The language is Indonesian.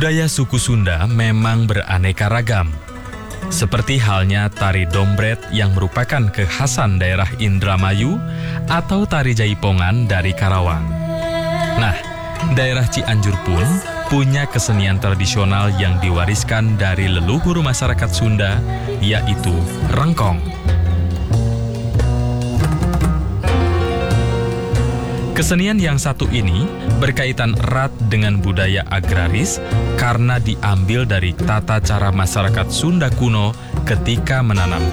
Budaya suku Sunda memang beraneka ragam. Seperti halnya tari dombret yang merupakan kekhasan daerah Indramayu atau tari jaipongan dari Karawang. Nah, daerah Cianjur pun punya kesenian tradisional yang diwariskan dari leluhur masyarakat Sunda, yaitu rengkong. Kesenian yang satu ini berkaitan erat dengan budaya agraris karena diambil dari tata cara masyarakat Sunda kuno ketika menanam